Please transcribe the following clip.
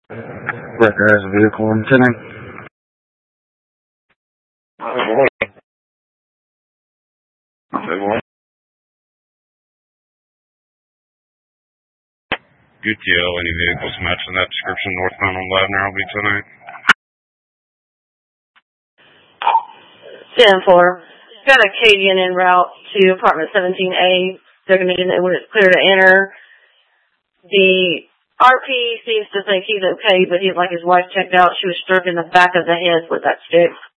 Record as a vehicle intending. UTL, any vehicles matching that description northbound on Lavner will be tonight? 10-4. Got a Cadian en route to apartment 17A. They're going to do it when it's clear to enter. The RP seems to think he's okay, but he'd like his wife checked out. She was struck in the back of the head with that stick.